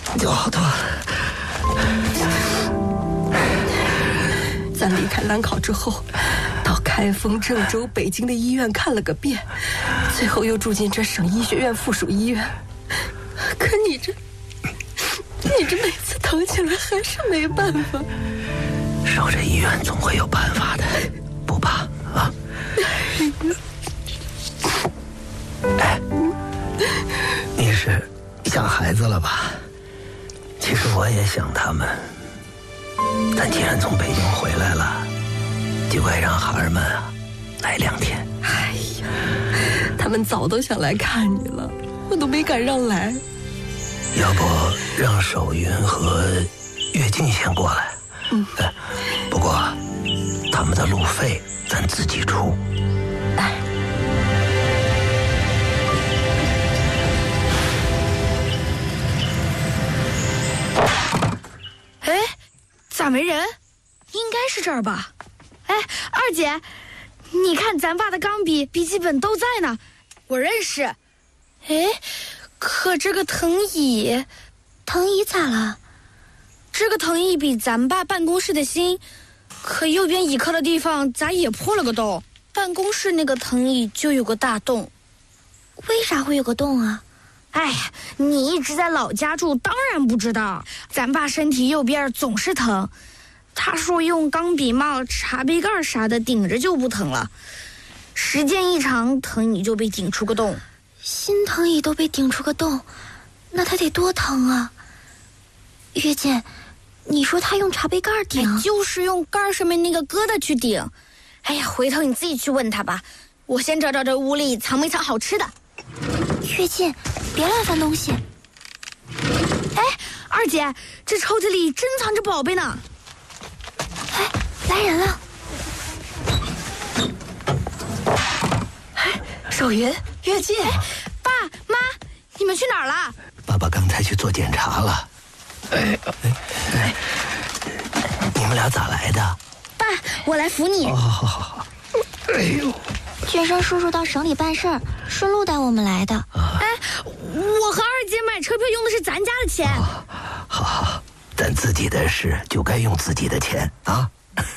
就好多了。 咱离开兰考之后，到开封、郑州、北京的医院看了个遍，最后又住进这省医学院附属医院。可你这每次疼起来还是没办法。 守着医院总会有办法的，不怕啊。哎，你是想孩子了吧？其实我也想他们。咱既然从北京回来了，就该让孩儿们啊来2天。 哎呀，他们早都想来看你了，我都没敢让来。 要不让守云和跃进先过来？不过他们的路费咱自己出。 哎，咋没人？应该是这儿吧？哎，二姐，你看咱爸的钢笔、笔记本都在呢，我认识。哎，可这个藤椅咋了？这个藤椅比咱爸办公室的新，可右边倚靠的地方咋也破了个洞？办公室那个藤椅就有个大洞。 为啥会有个洞啊？ 哎呀，你一直在老家住，当然不知道。咱爸身体右边总是疼，他说用钢笔帽、茶杯盖啥的顶着就不疼了，时间一长，藤椅就被顶出个洞。 新藤椅都被顶出个洞，那他得多疼啊！月见，你说他用茶杯盖顶， 就是用盖上面那个疙瘩去顶。哎呀，回头你自己去问他吧。我先找找这屋里藏没藏好吃的。 月见，别乱翻东西。 哎，二姐，这抽屉里真藏着宝贝呢。 哎，来人了！ 哎，守云、跃进， 爸妈，你们去哪儿了？ 爸爸刚才去做检查了。你们俩咋来的？ 爸，我来扶你。 好。哎呦， 娟生叔叔到省里办事儿，顺路带我们来的。 哎，我和二姐买车票用的是咱家的钱。 好，咱自己的事就该用自己的钱啊。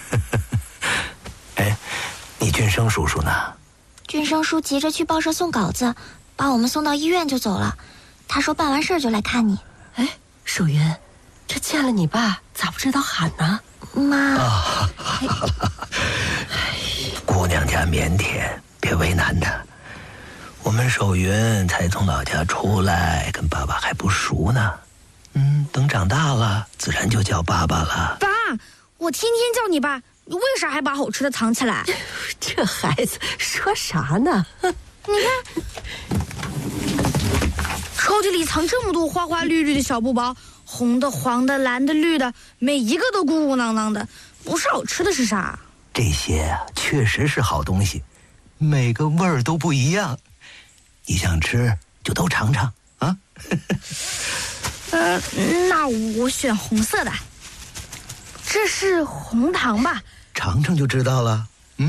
哎，你俊生叔叔呢？ 俊生叔急着去报社送稿子，把我们送到医院就走了。他说办完事儿就来看你。 哎，守云，这见了你爸咋不知道喊呢？ 妈。 姑娘家腼腆，别为难她。我们守云才从老家出来，跟爸爸还不熟呢。等长大了，自然就叫爸爸了。 爸，我天天叫你爸，你为啥还把好吃的藏起来？ 这孩子说啥呢？ 你看，抽屉里藏这么多花花绿绿的小布包，红的、黄的、蓝的、绿的，每一个都鼓鼓囊囊的，不是好吃的是啥？ 这些啊，确实是好东西，每个味儿都不一样。你想吃就都尝尝啊。 那我选红色的。这是红糖吧？ 尝尝就知道了。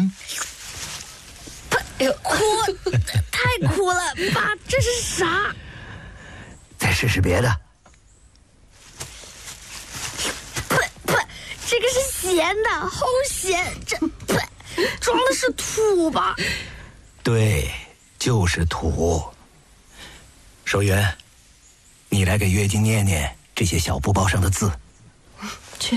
苦，太苦了，爸，这是啥？ 再试试别的。 这个是咸的，好咸！这装的是土吧？ 对，就是土。守云，你来给月经念念这些小布包上的字。 去。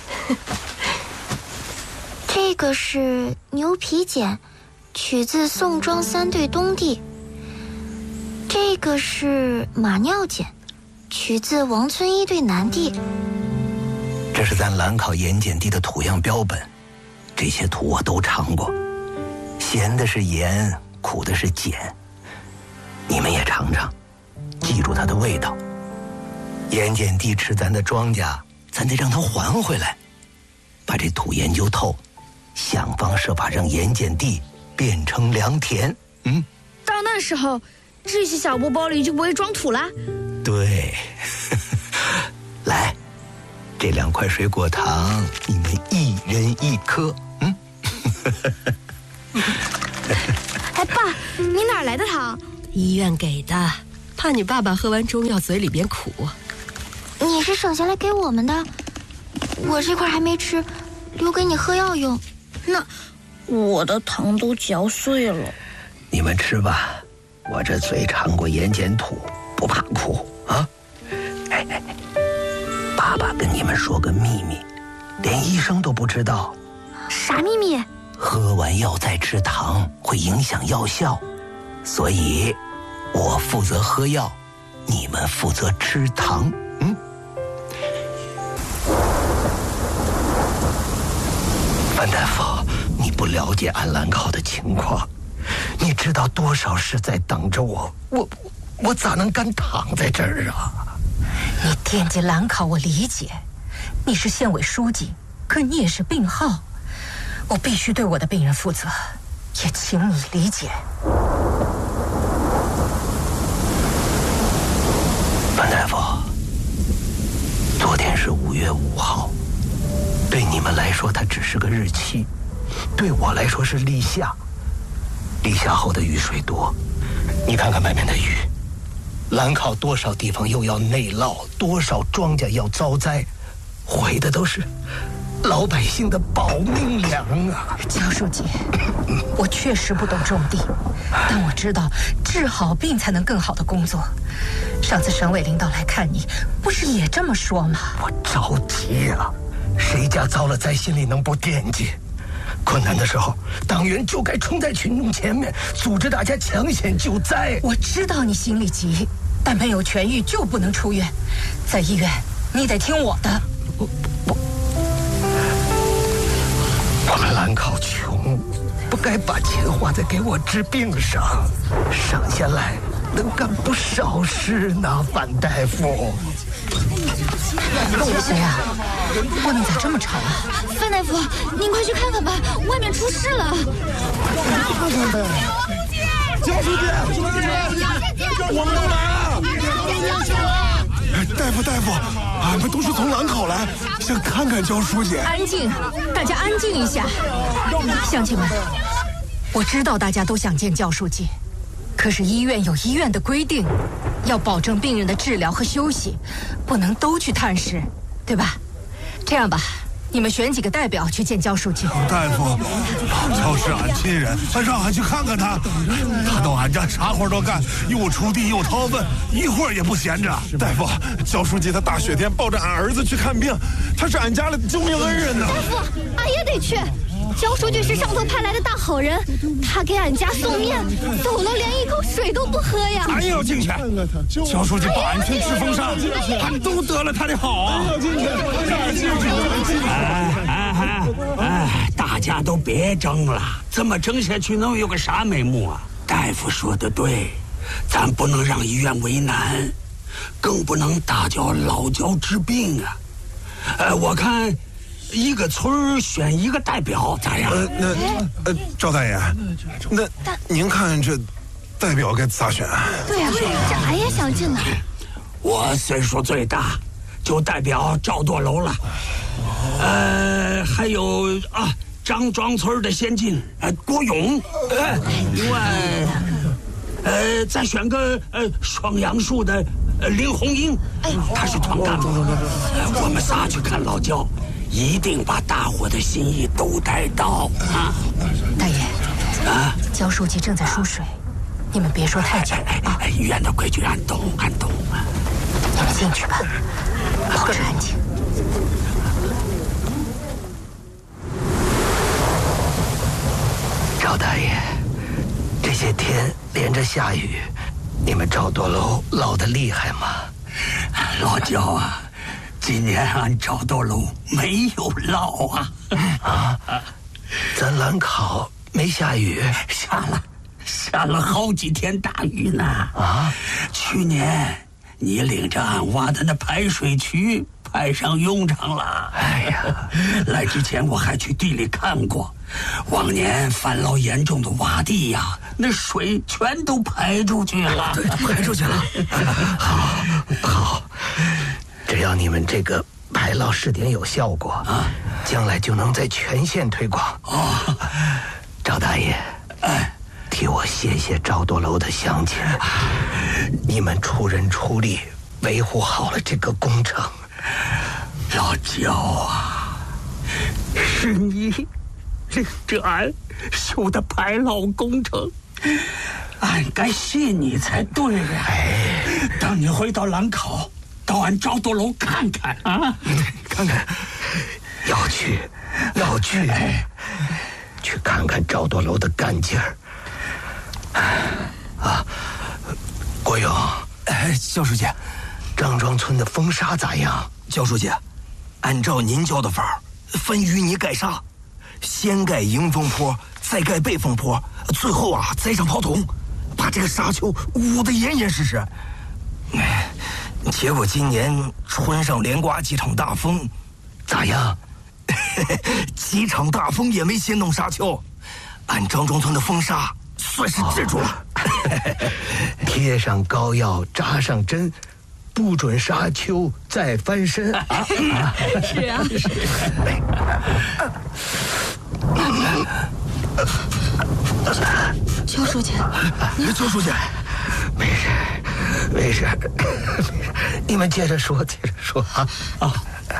这个是牛皮笺，取自宋庄三对东帝。这个是马尿简，取自王村一对南帝。 这是咱兰考盐碱地的土样标本，这些土我都尝过，咸的是盐，苦的是碱。你们也尝尝，记住它的味道。盐碱地吃咱的庄稼，咱得让它还回来，把这土研究透，想方设法让盐碱地变成良田。 到那时候，这些小布包里就不会装土了。 对。来，这2块水果糖，你们1人1颗。 哎，爸，你哪来的糖？ 医院给的，怕你爸爸喝完中药嘴里边苦。 你是省下来给我们的，我这块还没吃，留给你喝药用。 那我的糖都嚼碎了。 你们吃吧，我这嘴尝过盐碱土，不怕苦啊！哎，爸爸跟你们说个秘密，连医生都不知道。 啥秘密？ 喝完药再吃糖会影响药效，所以我负责喝药，你们负责吃糖。范大夫，你不了解安兰考的情况，你知道多少事在等着我，我咋能敢躺在这儿啊？ 你惦记兰考，我理解，你是县委书记，可你也是病号，我必须对我的病人负责，也请你理解。 范大夫，昨天是5月5号，对你们来说它只是个日期，对我来说是立夏。立夏后的雨水多，你看看外面的雨，兰考多少地方又要内涝，多少庄稼要遭灾，毁的都是老百姓的保命粮啊！ 焦书记，我确实不懂种地，但我知道治好病才能更好的工作。上次省委领导来看你，不是也这么说吗？ 我着急啊，谁家遭了灾心里能不惦记？困难的时候，党员就该冲在群众前面，组织大家抢险救灾。 我知道你心里急，但没有痊愈就不能出院，在医院你得听我的。 我们兰考穷，不该把钱花在给我治病上，省下来能干不少事呢，范大夫。 谁呀？外面咋这么吵啊？ 范大夫，您快去看看吧，外面出事了！ 看看呗，焦书记，我们都来了！大夫，俺们都是从兰考来，想看看焦书记。 安静，大家安静一下。乡亲们，我知道大家都想见焦书记，可是医院有医院的规定，要保证病人的治疗和休息，不能都去探视，对吧？这样吧，你们选几个代表去见焦书记。 大夫，焦是俺亲人，让俺去看看他。他到俺家啥活都干，又锄地又掏粪，一会儿也不闲着。大夫，焦书记他大雪天抱着俺儿子去看病，他是俺家的救命恩人呢。 大夫，俺也得去。焦书记是上头派来的大好人，他给俺家送面，走了连一口水都不喝呀。 俺也要进去。焦书记把俺去治风沙，俺都得了他的好啊。 大家都别争了，这么争下去能有个啥眉目啊？大夫说的对，咱不能让医院为难，更不能打搅老焦治病啊。我看一个村选一个代表咋样？ 赵大爷，那您看这代表该咋选？ 对呀，这俺也想进呢。 我岁数最大，就代表赵垛楼了。还有张庄村的先进郭勇，另外再选个双杨树的林红英，他是团干部。我们仨去看老焦，一定把大伙的心意都带到啊！ 大爷，焦书记正在输水，你们别说太久啊。 医院的规矩俺懂。 你们进去吧，保持安静。 赵大爷，这些天连着下雨，你们赵垛楼涝得厉害吗？ 老焦啊，今年俺赵垛楼没有涝啊。 咱兰考没下雨？ 下了好几天大雨呢。去年你领着俺挖的那排水渠排上用场了。哎呀，来之前我还去地里看过，往年烦涝严重的洼地呀，那水全都排出去了。 对，排出去了。好，只要你们这个排涝试点有效果将来就能在全县推广。赵大爷，替我谢谢赵垛楼的乡亲，你们出人出力维护好了这个工程， 老焦啊，是你领着俺修的牌楼工程，俺该谢你才对呀。等你回到兰考，到俺赵多楼看看啊， 看看，要去，去看看赵多楼的干劲儿。啊，国勇， 焦书记， 张庄村的风沙咋样？ 焦书记，按照您教的法儿，分淤泥盖沙，先盖迎风坡，再盖背风坡，最后栽上炮筒，把这个沙丘捂得严严实实。结果今年春上连刮几场大风， 咋样？ 几场大风也没掀动沙丘，俺张庄村的风沙算是治住了。 贴上膏药，扎上针，不准沙丘再翻身。 是啊。焦书记， 焦书记， 没事，你们接着说啊。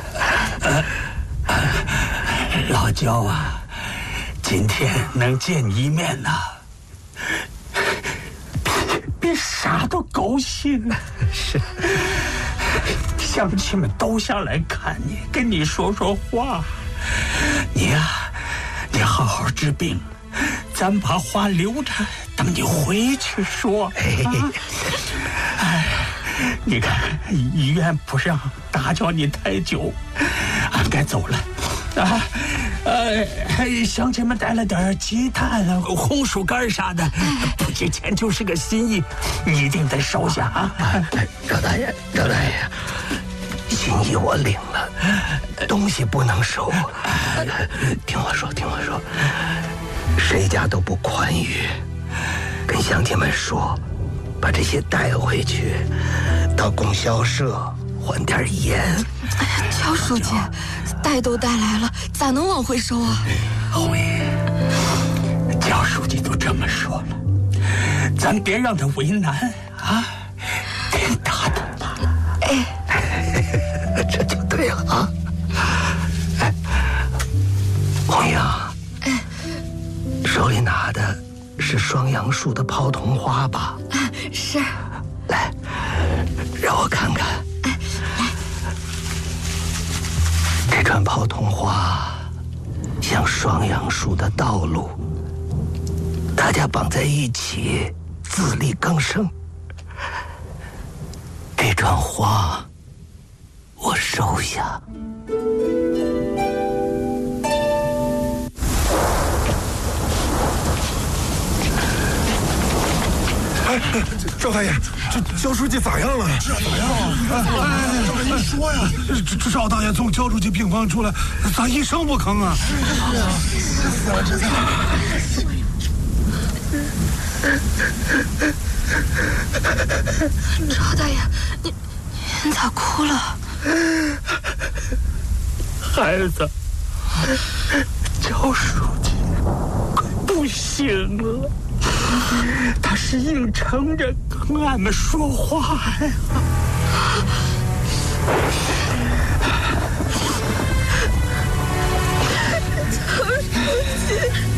老焦啊，今天能见你一面呢，比啥都高兴啊！ 是， 乡亲们都想来看你，跟你说说话。你好好治病，咱把话留着，等你回去说。你看医院不让打搅你太久，俺该走了。乡亲们带了点鸡蛋、红薯干啥的，不值钱，就是个心意，你一定得收下啊！ 赵大爷，心意我领了，东西不能收。听我说，谁家都不宽裕，跟乡亲们说，把这些带回去，到供销社还点盐。 焦书记，带都带来了，咋能往回收啊？ 焦书记都这么说了，咱别让他为难啊，听他的吧。 这就对了啊！红英，手里拿的是双杨树的泡桐花吧？ 是。 来，让我看看。这串泡桐花像双杨树的道路，大家绑在一起，自力更生。这串花我收下。 赵大爷，这焦书记咋样了？是咋样啊？赵大爷说呀，赵大爷从焦书记病房出来，咋一声不吭啊？ 赵大爷，您咋哭了？ 孩子，焦书记快不行了。他是硬撑着跟俺们说话呀。 焦书记。